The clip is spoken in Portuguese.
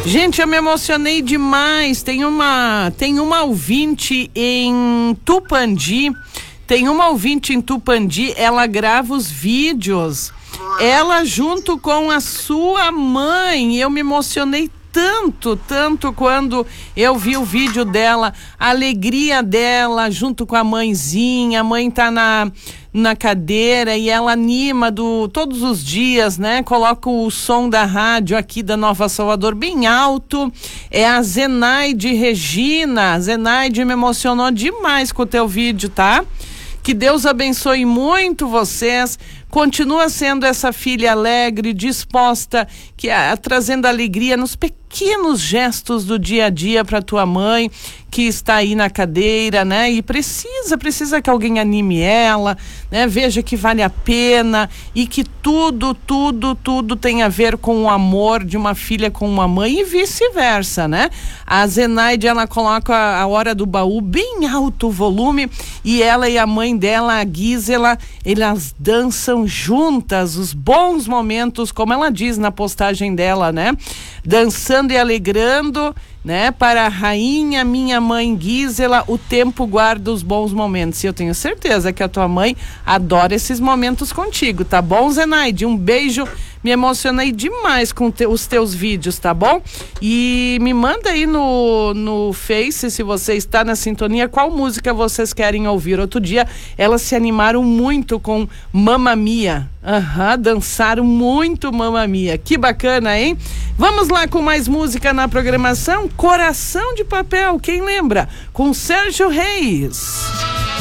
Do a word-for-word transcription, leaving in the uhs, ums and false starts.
Gente, eu me emocionei demais. Tem uma, tem uma ouvinte em Tupandi. Tem uma ouvinte em Tupandi, ela grava os vídeos. Ela junto com a sua mãe. Eu me emocionei tanto, tanto quando eu vi o vídeo dela, a alegria dela junto com a mãezinha. A mãe tá na, na cadeira e ela anima do, todos os dias, né? Coloca o som da rádio aqui da Nova Salvador bem alto. É a Zenaide Regina. A Zenaide me emocionou demais com o teu vídeo, tá? Que Deus abençoe muito vocês. Continua sendo essa filha alegre, disposta, que a, trazendo alegria nos pequenos gestos do dia a dia para tua mãe, que está aí na cadeira, né? E precisa, precisa que alguém anime ela, né? Veja que vale a pena e que tudo, tudo, tudo tem a ver com o amor de uma filha com uma mãe e vice-versa, né? A Zenaide, ela coloca a, a Hora do Baú bem alto o volume e ela e a mãe dela, a Gisela, elas dançam juntas os bons momentos, como ela diz na postagem dela, né? Dançando e alegrando, né? Para a rainha, minha mãe Gisela, o tempo guarda os bons momentos. E eu tenho certeza que a tua mãe adora esses momentos contigo, tá bom, Zenaide? Um beijo. Me emocionei demais com te, os teus vídeos, tá bom? E me manda aí no, no Face, se você está na sintonia, qual música vocês querem ouvir. Outro dia, elas se animaram muito com Mamma Mia. Aham, uhum, dançaram muito Mamma Mia. Que bacana, hein? Vamos lá com mais música na programação. Coração de Papel, quem lembra? Com Sérgio Reis.